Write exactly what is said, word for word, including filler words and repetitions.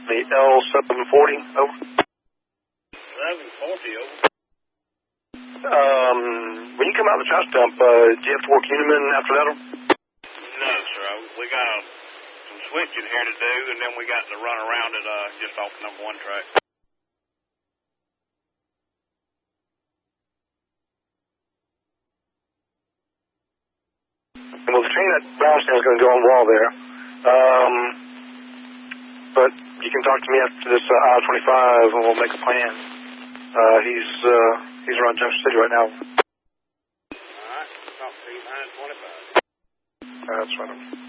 The L seven forty, over. seven forty, over. Um, when you come out of the trash dump, uh, do you have to work Uniman after that? No, sir. We got a, some switching here to do, and then we got to run around it uh, just off number one track. Well, the train at Brownstown is going to go on the wall there. Um, but you can talk to me after this uh, I twenty-five, and we'll make a plan. Uh, he's uh, he's around Junction City right now. All right. Talk to you behind twenty-five. Uh, that's right.